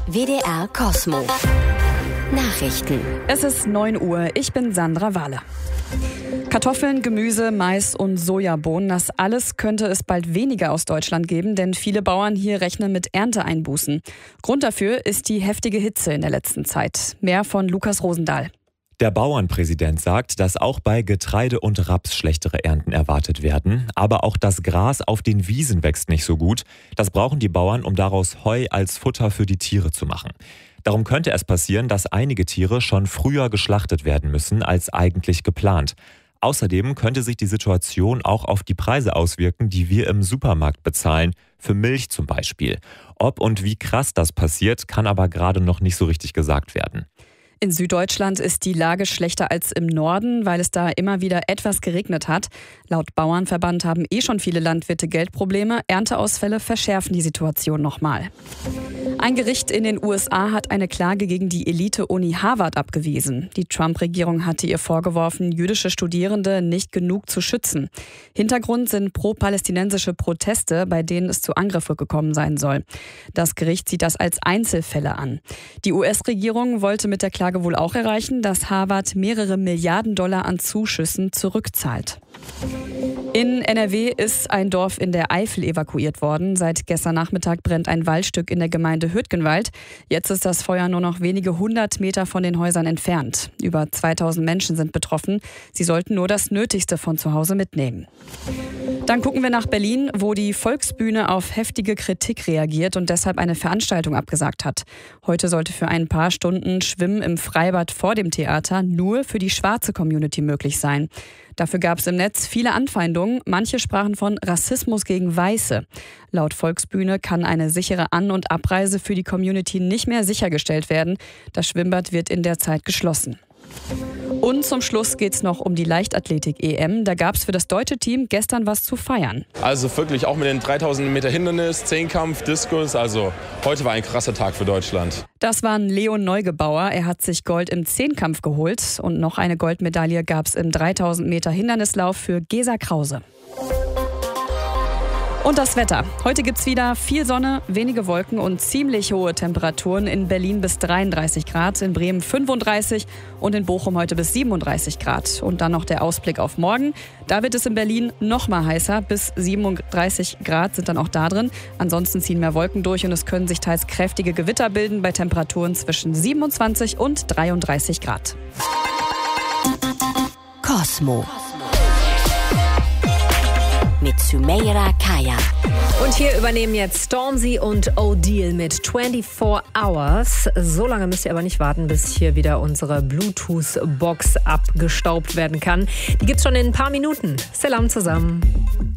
WDR Kosmo. Nachrichten. Es ist 9 Uhr. Ich bin Sandra Wahle. Kartoffeln, Gemüse, Mais und Sojabohnen, das alles könnte es bald weniger aus Deutschland geben, denn viele Bauern hier rechnen mit Ernteeinbußen. Grund dafür ist die heftige Hitze in der letzten Zeit. Mehr von Lukas Rosendahl. Der Bauernpräsident sagt, dass auch bei Getreide und Raps schlechtere Ernten erwartet werden. Aber auch das Gras auf den Wiesen wächst nicht so gut. Das brauchen die Bauern, um daraus Heu als Futter für die Tiere zu machen. Darum könnte es passieren, dass einige Tiere schon früher geschlachtet werden müssen als eigentlich geplant. Außerdem könnte sich die Situation auch auf die Preise auswirken, die wir im Supermarkt bezahlen, für Milch zum Beispiel. Ob und wie krass das passiert, kann aber gerade noch nicht so richtig gesagt werden. In Süddeutschland ist die Lage schlechter als im Norden, weil es da immer wieder etwas geregnet hat. Laut Bauernverband haben schon viele Landwirte Geldprobleme. Ernteausfälle verschärfen die Situation nochmal. Ein Gericht in den USA hat eine Klage gegen die Elite-Uni Harvard abgewiesen. Die Trump-Regierung hatte ihr vorgeworfen, jüdische Studierende nicht genug zu schützen. Hintergrund sind pro-palästinensische Proteste, bei denen es zu Angriffen gekommen sein soll. Das Gericht sieht das als Einzelfälle an. Die US-Regierung wollte mit der Klage wohl auch erreichen, dass Harvard mehrere Milliarden Dollar an Zuschüssen zurückzahlt. In NRW ist ein Dorf in der Eifel evakuiert worden. Seit gestern Nachmittag brennt ein Waldstück in der Gemeinde Hüttgenwald. Jetzt ist das Feuer nur noch wenige 100 Meter von den Häusern entfernt. Über 2000 Menschen sind betroffen. Sie sollten nur das Nötigste von zu Hause mitnehmen. Dann gucken wir nach Berlin, wo die Volksbühne auf heftige Kritik reagiert und deshalb eine Veranstaltung abgesagt hat. Heute sollte für ein paar Stunden Schwimmen im Freibad vor dem Theater nur für die schwarze Community möglich sein. Dafür gab es im Netz viele Anfeindungen. Manche sprachen von Rassismus gegen Weiße. Laut Volksbühne kann eine sichere An- und Abreise für die Community nicht mehr sichergestellt werden. Das Schwimmbad wird in der Zeit geschlossen. Und zum Schluss geht es noch um die Leichtathletik-EM. Da gab es für das deutsche Team gestern was zu feiern. Also wirklich auch mit den 3000 Meter Hindernis, Zehnkampf, Diskus. Also heute war ein krasser Tag für Deutschland. Das war Leon Neugebauer. Er hat sich Gold im Zehnkampf geholt. Und noch eine Goldmedaille gab es im 3000 Meter Hindernislauf für Gesa Krause. Und das Wetter. Heute gibt's wieder viel Sonne, wenige Wolken und ziemlich hohe Temperaturen. In Berlin bis 33 Grad, in Bremen 35 und in Bochum heute bis 37 Grad. Und dann noch der Ausblick auf morgen. Da wird es in Berlin noch mal heißer. Bis 37 Grad sind dann auch da drin. Ansonsten ziehen mehr Wolken durch und es können sich teils kräftige Gewitter bilden bei Temperaturen zwischen 27 und 33 Grad. Kosmo. Mit Sümeyra Kaya. Und hier übernehmen jetzt Stormzy und O'Deal mit 24 Hours. So lange müsst ihr aber nicht warten, bis hier wieder unsere Bluetooth-Box abgestaubt werden kann. Die gibt's schon in ein paar Minuten. Salam zusammen.